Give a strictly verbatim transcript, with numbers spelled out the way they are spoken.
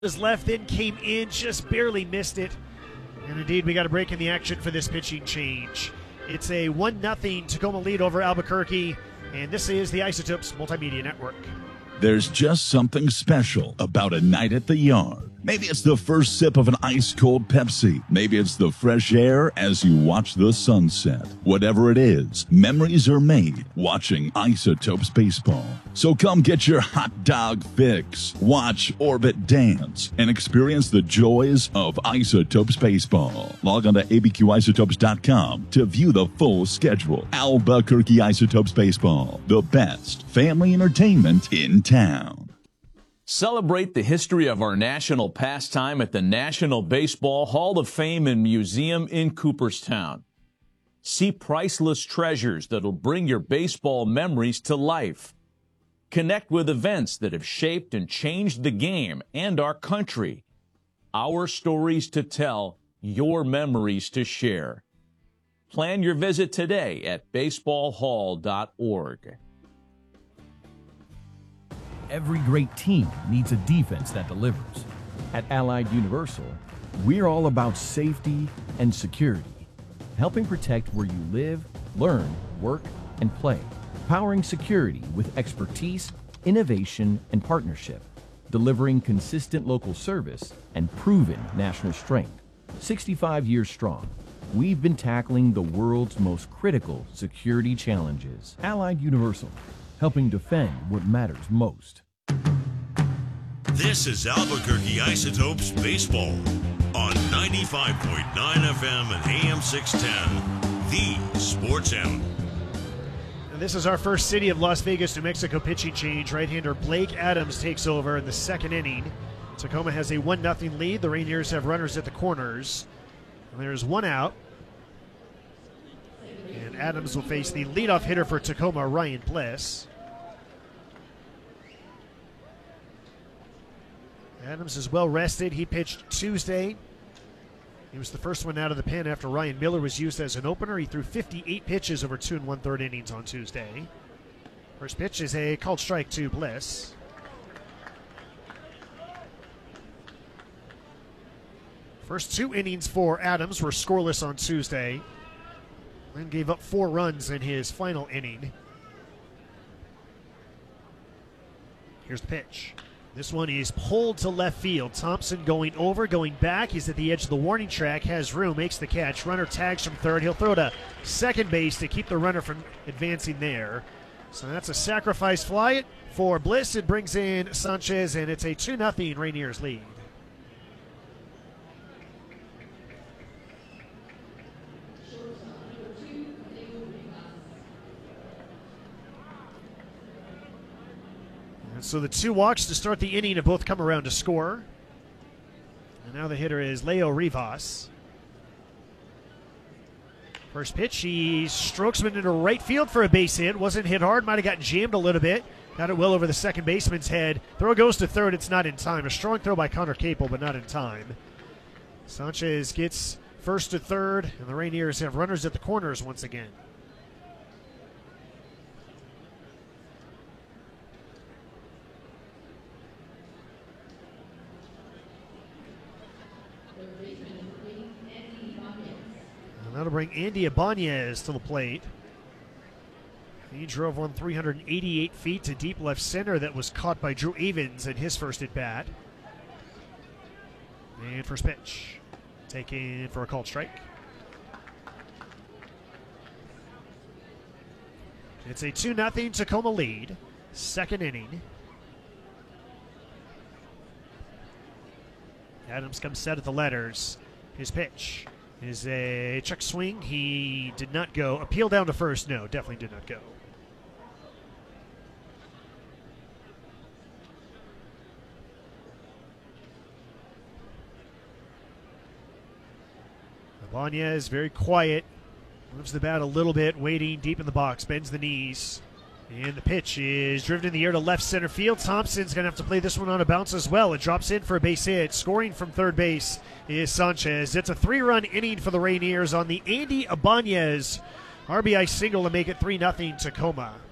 Was left, then came in, just barely missed it. And indeed, we got a break in the action for this pitching change. It's a one nothing Tacoma lead over Albuquerque, and this is the Isotopes Multimedia Network. There's just something special about a night at the yard. Maybe it's the first sip of an ice-cold Pepsi. Maybe it's the fresh air as you watch the sunset. Whatever it is, memories are made watching Isotopes baseball. So come get your hot dog fix, watch Orbit dance, and experience the joys of Isotopes baseball. Log on to A B Q isotopes dot com to view the full schedule. Albuquerque Isotopes baseball, the best family entertainment in town. Celebrate the history of our national pastime at the National Baseball Hall of Fame and Museum in Cooperstown. See priceless treasures that'll bring your baseball memories to life. Connect with events that have shaped and changed the game and our country. Our stories to tell, your memories to share. Plan your visit today at baseball hall dot org. Every great team needs a defense that delivers. At Allied Universal, we're all about safety and security, helping protect where you live, learn, work, and play. Powering security with expertise, innovation, and partnership, delivering consistent local service and proven national strength. sixty-five years strong, we've been tackling the world's most critical security challenges. Allied Universal, helping defend what matters most. This is Albuquerque Isotopes Baseball on ninety-five point nine F M and A M six ten, the Sports Animal. And this is our first City of Las Vegas, New Mexico pitching change. Right-hander Blake Adams takes over in the second inning. Tacoma has a one nothing lead. The Rainiers have runners at the corners. And there's one out. And Adams will face the leadoff hitter for Tacoma, Ryan Bliss. Adams is well rested. He pitched Tuesday. He was the first one out of the pen after Ryan Miller was used as an opener. He threw fifty-eight pitches over two and one-third innings on Tuesday. First pitch is a called strike to Bliss. First two innings for Adams were scoreless on Tuesday. Then gave up four runs in his final inning. Here's the pitch. This one is pulled to left field. Thompson going over, going back. He's at the edge of the warning track, has room, makes the catch. Runner tags from third. He'll throw to second base to keep the runner from advancing there. So that's a sacrifice fly for Bliss. It brings in Sanchez, and it's a two nothing Rainiers lead. So the two walks to start the inning have both come around to score. And now the hitter is Leo Rivas. First pitch, he strokes him into right field for a base hit. Wasn't hit hard, might have gotten jammed a little bit. Got it well over the second baseman's head. Throw goes to third, it's not in time. A strong throw by Connor Capel, but not in time. Sanchez gets first to third, and the Rainiers have runners at the corners once again. And that'll bring Andy Ibanez to the plate. He drove one three hundred eighty-eight feet to deep left center that was caught by Drew Evans in his first at bat. And first pitch, taken for a called strike. It's a two nothing Tacoma lead, second inning. Adams comes set at the letters. His pitch is a check swing. He did not go. Appeal down to first. No, definitely did not go. Ibanez very quiet. Moves the bat a little bit, waiting deep in the box. Bends the knees. And the pitch is driven in the air to left center field. Thompson's going to have to play this one on a bounce as well. It drops in for a base hit. Scoring from third base is Sanchez. It's a three-run inning for the Rainiers on the Andy Ibanez R B I single to make it three nothing Tacoma.